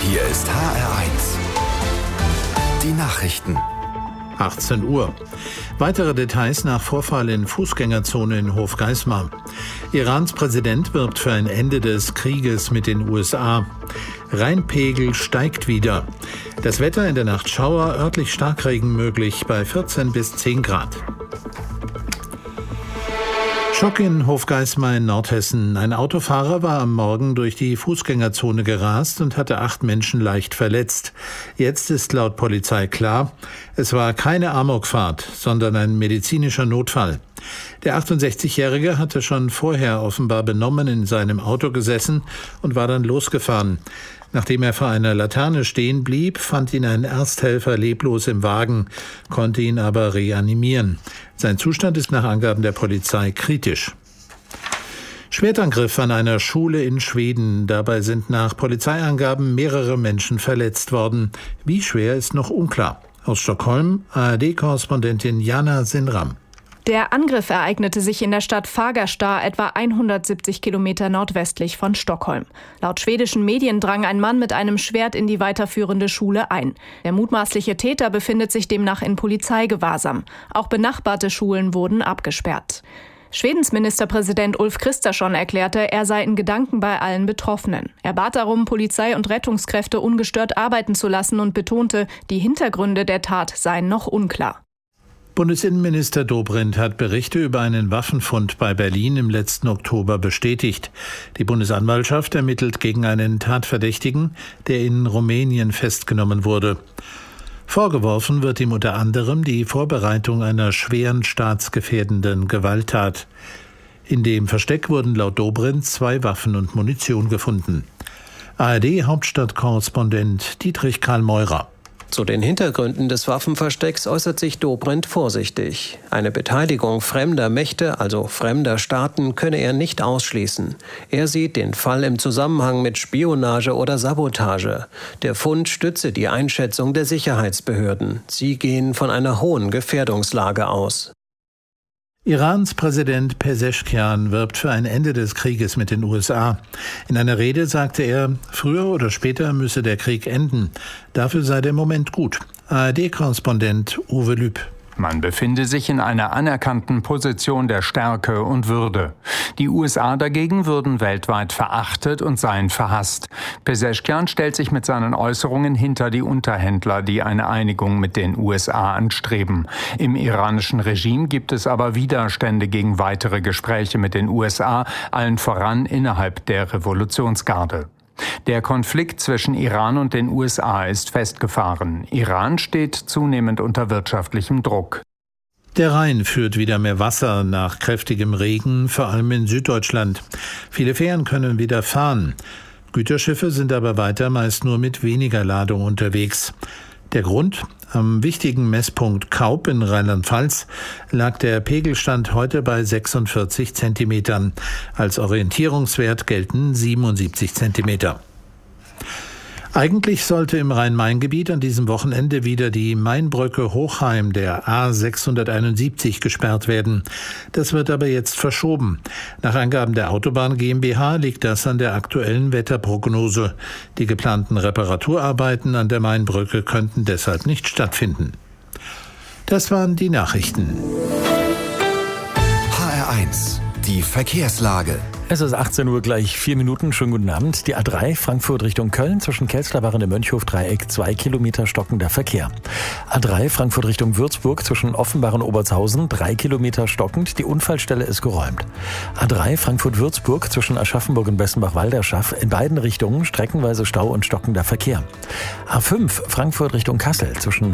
Hier ist HR1. Die Nachrichten. 18 Uhr. Weitere Details nach Vorfall in Fußgängerzone in Hofgeismar. Irans Präsident wirbt für ein Ende des Krieges mit den USA. Rheinpegel steigt wieder. Das Wetter in der Nacht Schauer, örtlich Starkregen möglich bei 14 bis 10 Grad. Schock in Hofgeismar in Nordhessen. Ein Autofahrer war am Morgen durch die Fußgängerzone gerast und hatte 8 Menschen leicht verletzt. Jetzt ist laut Polizei klar, es war keine Amokfahrt, sondern ein medizinischer Notfall. Der 68-Jährige hatte schon vorher offenbar benommen in seinem Auto gesessen und war dann losgefahren. Nachdem er vor einer Laterne stehen blieb, fand ihn ein Ersthelfer leblos im Wagen, konnte ihn aber reanimieren. Sein Zustand ist nach Angaben der Polizei kritisch. Schwertangriff an einer Schule in Schweden. Dabei sind nach Polizeiangaben mehrere Menschen verletzt worden. Wie schwer ist noch unklar. Aus Stockholm, ARD-Korrespondentin Jana Sinram. Der Angriff ereignete sich in der Stadt Fagersta, etwa 170 Kilometer nordwestlich von Stockholm. Laut schwedischen Medien drang ein Mann mit einem Schwert in die weiterführende Schule ein. Der mutmaßliche Täter befindet sich demnach in Polizeigewahrsam. Auch benachbarte Schulen wurden abgesperrt. Schwedens Ministerpräsident Ulf Kristersson erklärte, er sei in Gedanken bei allen Betroffenen. Er bat darum, Polizei und Rettungskräfte ungestört arbeiten zu lassen und betonte, die Hintergründe der Tat seien noch unklar. Bundesinnenminister Dobrindt hat Berichte über einen Waffenfund bei Berlin im letzten Oktober bestätigt. Die Bundesanwaltschaft ermittelt gegen einen Tatverdächtigen, der in Rumänien festgenommen wurde. Vorgeworfen wird ihm unter anderem die Vorbereitung einer schweren staatsgefährdenden Gewalttat. In dem Versteck wurden laut Dobrindt 2 Waffen und Munition gefunden. ARD-Hauptstadtkorrespondent Dietrich Karl Meurer. Zu den Hintergründen des Waffenverstecks äußert sich Dobrindt vorsichtig. Eine Beteiligung fremder Mächte, also fremder Staaten, könne er nicht ausschließen. Er sieht den Fall im Zusammenhang mit Spionage oder Sabotage. Der Fund stütze die Einschätzung der Sicherheitsbehörden. Sie gehen von einer hohen Gefährdungslage aus. Irans Präsident Pezeshkian wirbt für ein Ende des Krieges mit den USA. In einer Rede sagte er, früher oder später müsse der Krieg enden. Dafür sei der Moment gut. ARD-Korrespondent Uwe Lüb. Man befinde sich in einer anerkannten Position der Stärke und Würde. Die USA dagegen würden weltweit verachtet und seien verhasst. Pezeshkian stellt sich mit seinen Äußerungen hinter die Unterhändler, die eine Einigung mit den USA anstreben. Im iranischen Regime gibt es aber Widerstände gegen weitere Gespräche mit den USA, allen voran innerhalb der Revolutionsgarde. Der Konflikt zwischen Iran und den USA ist festgefahren. Iran steht zunehmend unter wirtschaftlichem Druck. Der Rhein führt wieder mehr Wasser nach kräftigem Regen, vor allem in Süddeutschland. Viele Fähren können wieder fahren. Güterschiffe sind aber weiter meist nur mit weniger Ladung unterwegs. Der Grund? Am wichtigen Messpunkt Kaup in Rheinland-Pfalz lag der Pegelstand heute bei 46 Zentimetern. Als Orientierungswert gelten 77 Zentimeter. Eigentlich sollte im Rhein-Main-Gebiet an diesem Wochenende wieder die Mainbrücke Hochheim der A671 gesperrt werden. Das wird aber jetzt verschoben. Nach Angaben der Autobahn GmbH liegt das an der aktuellen Wetterprognose. Die geplanten Reparaturarbeiten an der Mainbrücke könnten deshalb nicht stattfinden. Das waren die Nachrichten. HR1, die Verkehrslage. Es ist 18 Uhr gleich 4 Minuten. Schönen guten Abend. Die A3 Frankfurt Richtung Köln zwischen Kelsterbach und dem Mönchhof-Dreieck 2 Kilometer stockender Verkehr. A3 Frankfurt Richtung Würzburg zwischen Offenbach und Obertshausen 3 Kilometer stockend. Die Unfallstelle ist geräumt. A3 Frankfurt-Würzburg zwischen Aschaffenburg und Bessenbach-Walderschaff in beiden Richtungen streckenweise Stau und stockender Verkehr. A5 Frankfurt Richtung Kassel zwischen